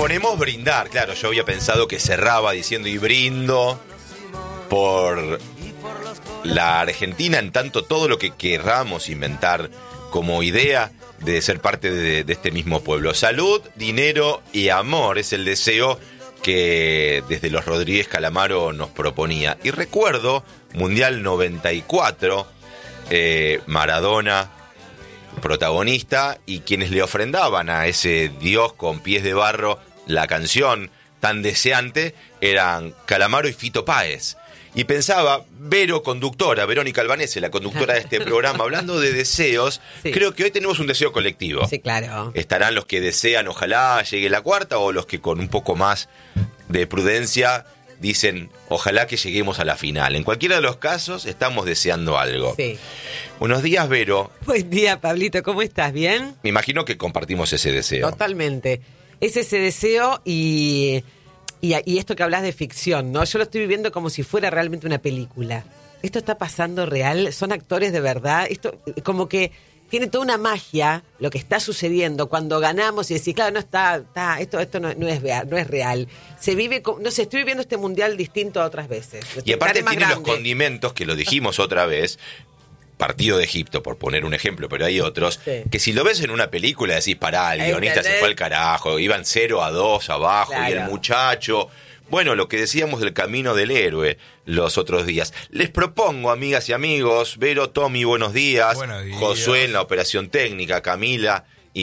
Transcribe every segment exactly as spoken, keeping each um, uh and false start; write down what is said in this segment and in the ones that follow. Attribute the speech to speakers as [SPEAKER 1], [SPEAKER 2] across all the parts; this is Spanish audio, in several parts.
[SPEAKER 1] proponemos brindar. Claro, yo había pensado que cerraba diciendo y brindo por la Argentina, en tanto todo lo que querramos inventar como idea de ser parte de, de este mismo pueblo. Salud, dinero y amor es el deseo que desde los Rodríguez Calamaro nos proponía. Y recuerdo, Mundial noventa y cuatro, eh, Maradona protagonista, y quienes le ofrendaban a ese dios con pies de barro la canción tan deseante eran Calamaro y Fito Páez. Y pensaba, Vero, conductora, Verónica Albanese, la conductora de este programa, hablando de deseos, sí. Creo que hoy tenemos un deseo colectivo.
[SPEAKER 2] Sí, claro.
[SPEAKER 1] Estarán los que desean, ojalá llegue la cuarta, o los que con un poco más de prudencia dicen, ojalá que lleguemos a la final. En cualquiera de los casos, estamos deseando algo.
[SPEAKER 2] Sí.
[SPEAKER 1] Buenos días, Vero.
[SPEAKER 2] Buen día, Pablito, ¿cómo estás? ¿Bien?
[SPEAKER 1] Me imagino que compartimos ese deseo.
[SPEAKER 2] Totalmente. Es ese deseo y... Y, y esto que hablas de ficción, ¿no? Yo lo estoy viviendo como si fuera realmente una película. Esto está pasando real, son actores de verdad. Esto como que tiene toda una magia lo que está sucediendo cuando ganamos y decís, claro, no está, está esto esto no, no es real, no es real. Se vive, como, no sé, estoy viviendo este mundial distinto a otras veces.
[SPEAKER 1] Y aparte tiene los condimentos que lo dijimos otra vez. Partido de Egipto, por poner un ejemplo, pero hay otros, sí. Que si lo ves en una película decís, pará, el guionista se fue al carajo, iban cero a dos abajo, claro. Y el muchacho... Bueno, lo que decíamos del camino del héroe los otros días. Les propongo, amigas y amigos, Vero, Tommy, buenos días,
[SPEAKER 3] buenos días.
[SPEAKER 1] Josué en la operación técnica, Camila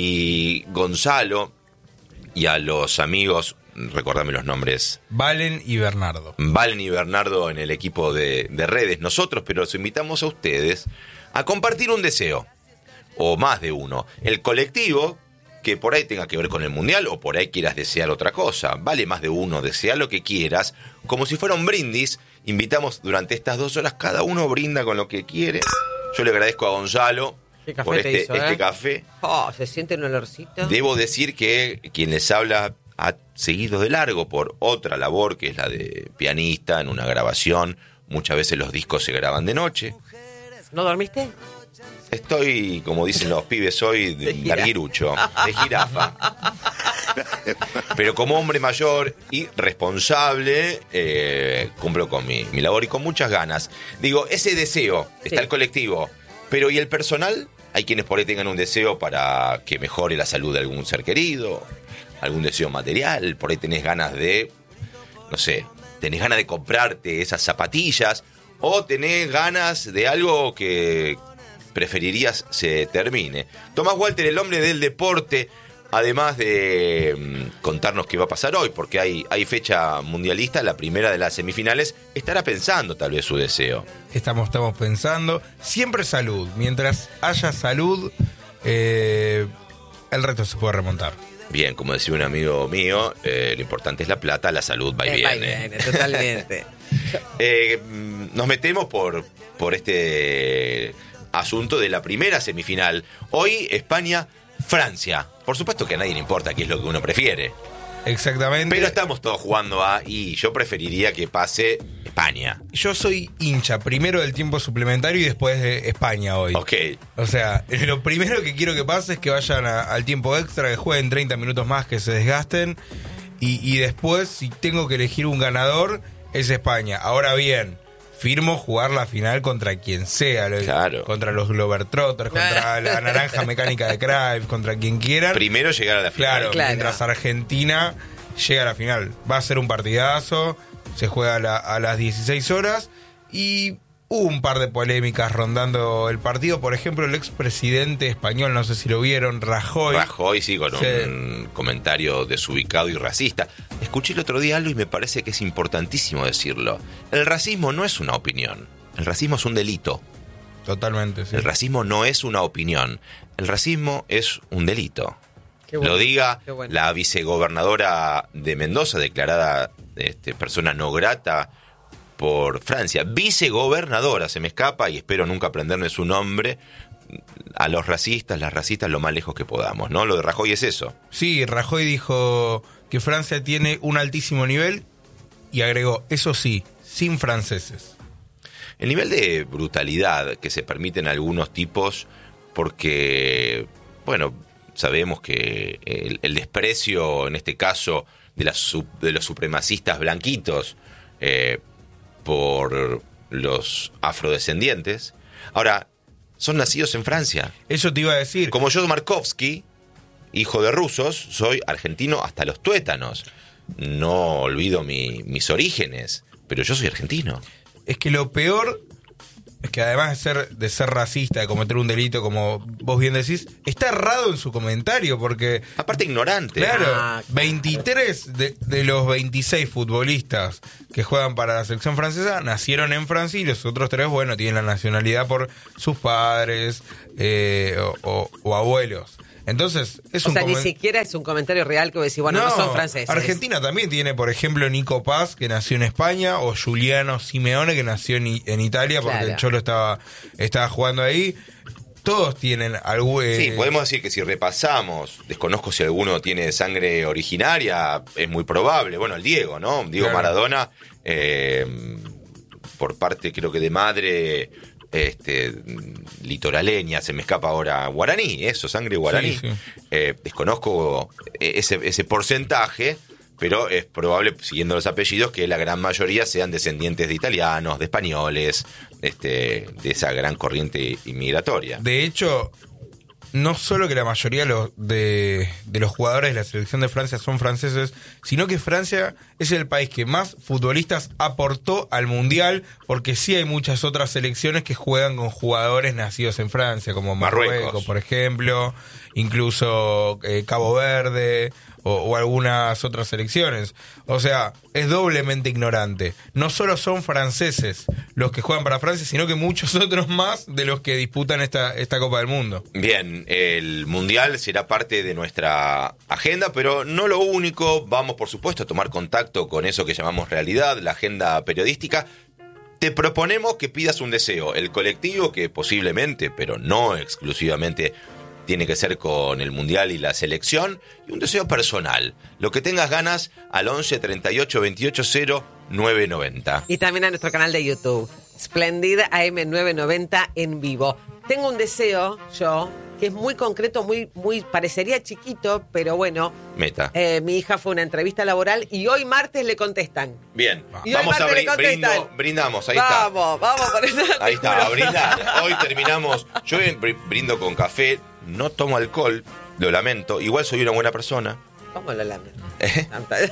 [SPEAKER 1] y Gonzalo, y a los amigos... Recordame los nombres.
[SPEAKER 3] Valen y Bernardo.
[SPEAKER 1] Valen y Bernardo en el equipo de, de redes. Nosotros, pero los invitamos a ustedes a compartir un deseo, o más de uno. El colectivo, que por ahí tenga que ver con el mundial, o por ahí quieras desear otra cosa. Vale más de uno, desea lo que quieras. Como si fuera un brindis, invitamos durante estas dos horas, cada uno brinda con lo que quiere. Yo le agradezco a Gonzalo por este, hizo, este
[SPEAKER 2] ¿eh?
[SPEAKER 1] café.
[SPEAKER 2] Oh, se siente un olorcito.
[SPEAKER 1] Debo decir que quien les habla ha seguido de largo por otra labor, que es la de pianista en una grabación. Muchas veces los discos se graban de noche.
[SPEAKER 2] ¿No dormiste?
[SPEAKER 1] Estoy, como dicen los pibes hoy, de larguirucho, de jirafa. Pero como hombre mayor y responsable, eh, cumplo con mi, mi labor y con muchas ganas. Digo, ese deseo, está sí. El colectivo, pero ¿y el personal? Hay quienes por ahí tengan un deseo para que mejore la salud de algún ser querido, algún deseo material, por ahí tenés ganas de, no sé, tenés ganas de comprarte esas zapatillas, o tenés ganas de algo que preferirías se termine. Tomás Walter, el hombre del deporte, además de mmm, contarnos qué va a pasar hoy, porque hay, hay fecha mundialista, la primera de las semifinales, estará pensando tal vez su deseo.
[SPEAKER 3] Estamos, estamos pensando, siempre salud, mientras haya salud, eh, el resto se puede remontar.
[SPEAKER 1] Bien, como decía un amigo mío, eh, lo importante es la plata, la salud va y viene.
[SPEAKER 2] Va y viene, totalmente.
[SPEAKER 1] eh, nos metemos por, por este asunto de la primera semifinal. Hoy España-Francia. Por supuesto que a nadie le importa qué es lo que uno prefiere.
[SPEAKER 3] Exactamente.
[SPEAKER 1] Pero estamos todos jugando a, y yo preferiría que pase España.
[SPEAKER 3] Yo soy hincha primero del tiempo suplementario y después de España hoy.
[SPEAKER 1] Ok.
[SPEAKER 3] O sea, lo primero que quiero que pase es que vayan a, al tiempo extra, que jueguen treinta minutos más, que se desgasten. Y, y después, si tengo que elegir un ganador, es España. Ahora bien, firmo jugar la final contra quien sea.
[SPEAKER 1] Claro.
[SPEAKER 3] Contra los Globetrotters, contra la naranja mecánica de Cruyff, contra quien quieran.
[SPEAKER 1] Primero llegar a la final.
[SPEAKER 3] Claro,
[SPEAKER 2] claro.
[SPEAKER 3] Mientras Argentina llega a la final. Va a ser un partidazo. Se juega a, la, a las dieciséis horas. Y hubo un par de polémicas rondando el partido. Por ejemplo, el expresidente español, no sé si lo vieron, Rajoy.
[SPEAKER 1] Rajoy, sí, con
[SPEAKER 3] sí.
[SPEAKER 1] un comentario desubicado y racista. Escuché el otro día algo y me parece que es importantísimo decirlo. El racismo no es una opinión. El racismo es un delito.
[SPEAKER 3] Totalmente, sí.
[SPEAKER 1] El racismo no es una opinión. El racismo es un delito. Qué bueno, lo diga bueno. La vicegobernadora de Mendoza, declarada este, persona no grata por Francia. Vicegobernadora, se me escapa y espero nunca aprenderme su nombre. A los racistas, las racistas, lo más lejos que podamos, ¿no? Lo de Rajoy es eso.
[SPEAKER 3] Sí, Rajoy dijo que Francia tiene un altísimo nivel y agregó, eso sí, sin franceses.
[SPEAKER 1] El nivel de brutalidad que se permiten algunos tipos porque, bueno, sabemos que el, el desprecio, en este caso, de, las, de los supremacistas blanquitos eh, por los afrodescendientes. Ahora, son nacidos en Francia.
[SPEAKER 3] Eso te iba a decir.
[SPEAKER 1] Como yo, Markovsky, hijo de rusos, soy argentino hasta los tuétanos. No olvido mi, mis orígenes, pero yo soy argentino.
[SPEAKER 3] Es que lo peor es que además de ser, de ser racista, de cometer un delito, como vos bien decís, está errado en su comentario, porque...
[SPEAKER 1] Aparte ignorante.
[SPEAKER 3] Claro,
[SPEAKER 2] Ah, claro.
[SPEAKER 3] veintitrés de, de los veintiséis futbolistas que juegan para la selección francesa nacieron en Francia y los otros tres, bueno, tienen la nacionalidad por sus padres eh, o, o, o abuelos. Entonces, es
[SPEAKER 2] O
[SPEAKER 3] un
[SPEAKER 2] sea, ni
[SPEAKER 3] comen-
[SPEAKER 2] siquiera es un comentario real que vos decís, bueno, no, son franceses.
[SPEAKER 3] Argentina también tiene, por ejemplo, Nico Paz, que nació en España, o Giuliano Simeone, que nació en, I- en Italia, porque
[SPEAKER 2] Claro.
[SPEAKER 3] el Cholo estaba, estaba jugando ahí. Todos tienen algo... eh,
[SPEAKER 1] Sí, podemos decir que si repasamos, desconozco si alguno tiene sangre originaria, es muy probable. Bueno, el Diego, ¿no? Diego
[SPEAKER 3] Claro.
[SPEAKER 1] Maradona, eh, por parte creo que de madre este, litoraleña, se me escapa ahora, guaraní, eso, sangre guaraní.
[SPEAKER 3] Sí, sí.
[SPEAKER 1] Eh, desconozco ese, ese porcentaje, pero es probable, siguiendo los apellidos, que la gran mayoría sean descendientes de italianos, de españoles, este, de esa gran corriente inmigratoria.
[SPEAKER 3] De hecho, no solo que la mayoría de los, de, de los jugadores de la selección de Francia son franceses, sino que Francia es el país que más futbolistas aportó al Mundial, porque sí hay muchas otras selecciones que juegan con jugadores nacidos en Francia, como Marruecos,
[SPEAKER 1] Marruecos.
[SPEAKER 3] por ejemplo, incluso eh, Cabo Verde o, o algunas otras selecciones. O sea, es doblemente ignorante. No solo son franceses los que juegan para Francia, sino que muchos otros más de los que disputan esta, esta Copa del Mundo.
[SPEAKER 1] Bien, el Mundial será parte de nuestra agenda, pero no lo único. Vamos, por supuesto, a tomar contacto con eso que llamamos realidad, la agenda periodística. Te proponemos que pidas un deseo. El colectivo, que posiblemente, pero no exclusivamente, tiene que ser con el Mundial y la selección, y un deseo personal. Lo que tengas ganas al once treinta y ocho veintiocho cero nueve noventa.
[SPEAKER 2] Y también a nuestro canal de YouTube, Splendid A M novecientos noventa en vivo. Tengo un deseo, yo, que es muy concreto, muy, muy parecería chiquito, pero bueno.
[SPEAKER 1] Meta.
[SPEAKER 2] Eh, mi hija fue a una entrevista laboral y hoy martes le contestan.
[SPEAKER 1] Bien,
[SPEAKER 2] Y hoy
[SPEAKER 1] vamos a
[SPEAKER 2] martes le
[SPEAKER 1] brin-
[SPEAKER 2] contestan.
[SPEAKER 1] brindo- brindamos, ahí está.
[SPEAKER 2] Vamos, vamos por eso. te
[SPEAKER 1] Ahí está,
[SPEAKER 2] juro.
[SPEAKER 1] a brindar. Hoy terminamos. Yo br- brindo con café, no tomo alcohol, lo lamento. Igual soy una buena persona.
[SPEAKER 2] ¿Cómo lo lamento?
[SPEAKER 1] ¿Eh?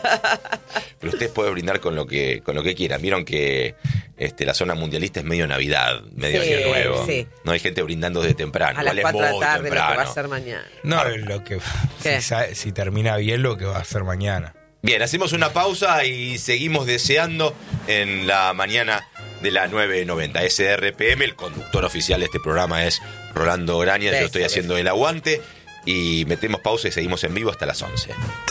[SPEAKER 1] Pero ustedes pueden brindar con lo que con lo que quieran. Vieron que este, la zona mundialista es medio Navidad, medio
[SPEAKER 2] Sí,
[SPEAKER 1] Año Nuevo.
[SPEAKER 2] sí.
[SPEAKER 1] No hay gente brindando desde temprano.
[SPEAKER 2] A las
[SPEAKER 1] Igual es
[SPEAKER 2] cuatro de la
[SPEAKER 1] muy
[SPEAKER 2] tarde, lo que va a
[SPEAKER 1] temprano.
[SPEAKER 2] ser mañana.
[SPEAKER 3] No, lo que
[SPEAKER 2] ¿Qué?
[SPEAKER 3] si, sa- si termina bien, lo que va a hacer mañana.
[SPEAKER 1] Bien, hacemos una pausa y seguimos deseando en la mañana de la nueve noventa. S R P M, el conductor oficial de este programa es Rolando Graña. Yo
[SPEAKER 2] Beso,
[SPEAKER 1] estoy
[SPEAKER 2] beso.
[SPEAKER 1] haciendo el aguante y metemos pausa y seguimos en vivo hasta las once.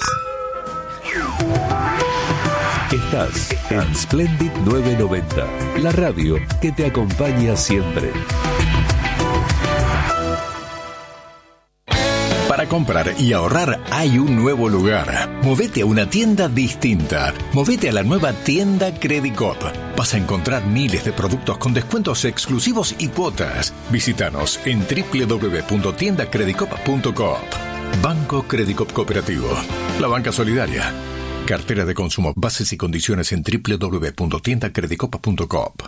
[SPEAKER 4] Estás en Splendid novecientos noventa, la radio que te acompaña siempre.
[SPEAKER 5] Para comprar y ahorrar hay un nuevo lugar. Movete a una tienda distinta. Movete a la nueva tienda Credicop. Vas a encontrar miles de productos con descuentos exclusivos y cuotas. Visítanos en doble u doble u doble u punto tienda credicop punto coop. Banco Credicop Cooperativo. La banca solidaria. Cartera de consumo. Bases y condiciones en doble u doble u doble u punto tienda credicop punto coop.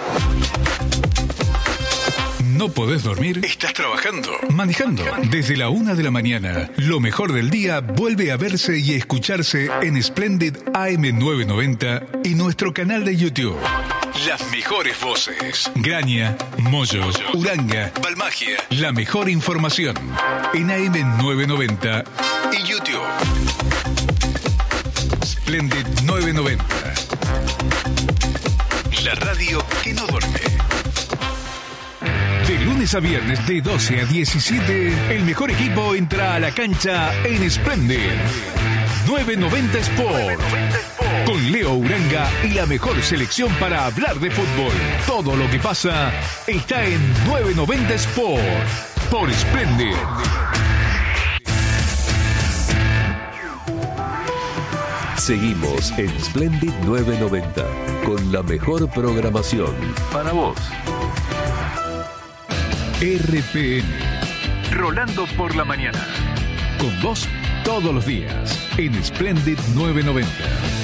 [SPEAKER 6] ¿No podés dormir?
[SPEAKER 5] ¿Estás trabajando?
[SPEAKER 6] Manejando. Desde la una de la mañana, lo mejor del día vuelve a verse y escucharse en Splendid A M novecientos noventa y nuestro canal de YouTube.
[SPEAKER 5] Las mejores voces.
[SPEAKER 6] Graña, Moyo, Uranga,
[SPEAKER 5] Balmagia.
[SPEAKER 6] la mejor información en A M novecientos noventa
[SPEAKER 5] Y YouTube.
[SPEAKER 6] Splendid novecientos noventa.
[SPEAKER 5] La radio que no duerme.
[SPEAKER 6] De lunes a viernes de doce a diecisiete, el mejor equipo entra a la cancha en Splendid novecientos noventa Sport. Con Leo Uranga y la mejor selección para hablar de fútbol. Todo lo que pasa está en novecientos noventa Sport. Por Splendid.
[SPEAKER 4] Seguimos en Splendid novecientos noventa con la mejor programación para vos.
[SPEAKER 6] R P N. Rolando por la mañana. con vos todos los días en Splendid novecientos noventa.